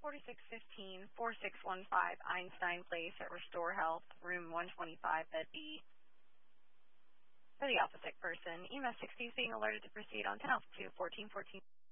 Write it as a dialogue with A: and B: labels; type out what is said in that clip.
A: 4615-4615 Einstein Place at Restore Health, room 125, bed B. For the alpha sick person, EMS 60 is being alerted to proceed on 10 altitude 1414.